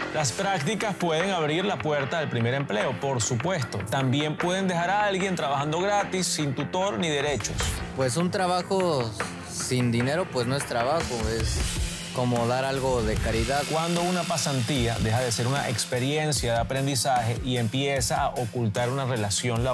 Las prácticas pueden abrir la puerta al primer empleo, por supuesto. También pueden dejar a alguien trabajando gratis, sin tutor ni derechos. Pues un trabajo sin dinero, pues no es trabajo, es como dar algo de caridad. Cuando una pasantía deja de ser una experiencia de aprendizaje y empieza a ocultar una relación laboral.